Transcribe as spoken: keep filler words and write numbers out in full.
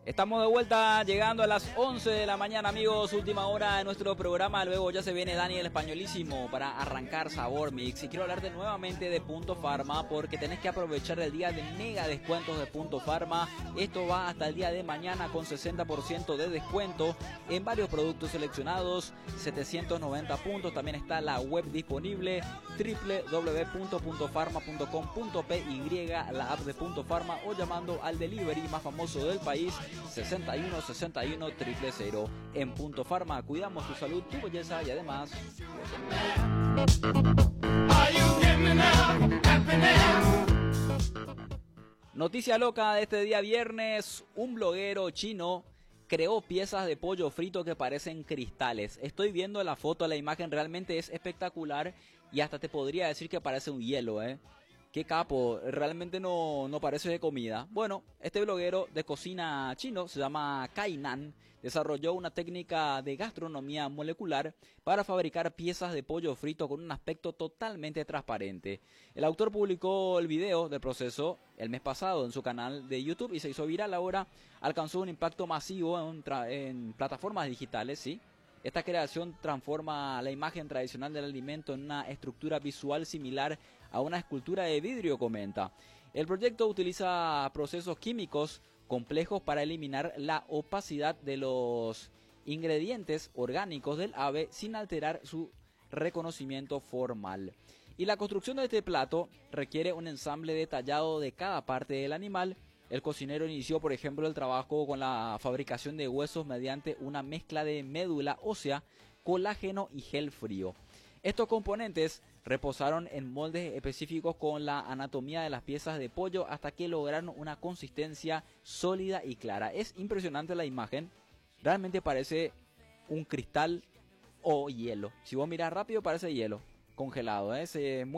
Estamos de vuelta llegando a las once de la mañana, amigos, última hora de nuestro programa. Luego ya se viene Dani el Españolísimo para arrancar Sabor Mix. Y quiero hablarte nuevamente de Punto Pharma porque tenés que aprovechar el día de mega descuentos de Punto Pharma. Esto va hasta el día de mañana con sesenta por ciento de descuento en varios productos seleccionados, setecientos noventa puntos. También está la web disponible, doble u doble u doble u punto punto pharma punto com punto p y, la app de Punto Pharma, o llamando al delivery más famoso del país, sesenta y uno sesenta y uno cero cero cero. En Punto Pharma cuidamos tu salud, tu belleza y además noticia loca de este día viernes. Un bloguero chino creó piezas de pollo frito que parecen cristales. Estoy viendo la foto, la imagen realmente es espectacular y hasta te podría decir que parece un hielo, ¿eh? Qué capo, realmente no, no parece de comida. Bueno, este bloguero de cocina chino, se llama Kainan, desarrolló una técnica de gastronomía molecular para fabricar piezas de pollo frito con un aspecto totalmente transparente. El autor publicó el video del proceso el mes pasado en su canal de YouTube y se hizo viral ahora. Alcanzó un impacto masivo en, en plataformas digitales, ¿sí? Esta creación transforma la imagen tradicional del alimento en una estructura visual similar a una escultura de vidrio, comenta. El proyecto utiliza procesos químicos complejos para eliminar la opacidad de los ingredientes orgánicos del ave sin alterar su reconocimiento formal. Y la construcción de este plato requiere un ensamble detallado de cada parte del animal. El cocinero inició, por ejemplo, el trabajo con la fabricación de huesos mediante una mezcla de médula ósea, colágeno y gel frío. Estos componentes reposaron en moldes específicos con la anatomía de las piezas de pollo hasta que lograron una consistencia sólida y clara. Es impresionante la imagen, realmente parece un cristal o hielo. Si vos mirás rápido parece hielo congelado, ¿eh? Se, muy